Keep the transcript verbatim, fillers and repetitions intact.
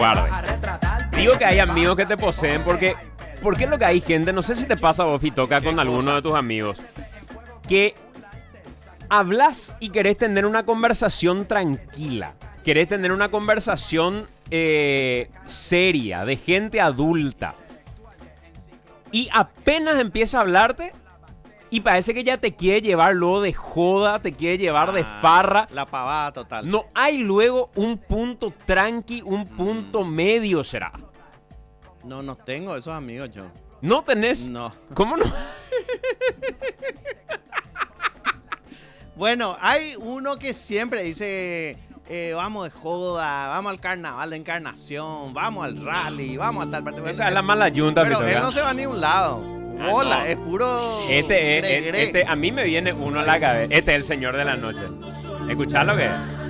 guarde. Digo que hay amigos que te poseen porque... Porque es lo que hay gente, no sé si te pasa a vos, Fitoca, con alguno de tus amigos, que hablas y querés tener una conversación tranquila. Querés tener una conversación eh, seria, de gente adulta. Y apenas empieza a hablarte y parece que ya te quiere llevar luego de joda, te quiere llevar ah, de farra. La pavada total. No hay luego un punto tranqui, un punto mm. medio será. No, no tengo esos amigos yo. ¿No tenés? No. ¿Cómo no? Bueno, hay uno que siempre dice, eh, vamos de joda, vamos al carnaval de Encarnación, vamos al rally, vamos a tal parte. Esa es la mala yunta. Pero él no se va a ningún lado. Ah, Hola, no. Es puro... Este es, este, a mí me viene uno a la cabeza. Este es el señor de la noche. ¿Escuchás lo que es?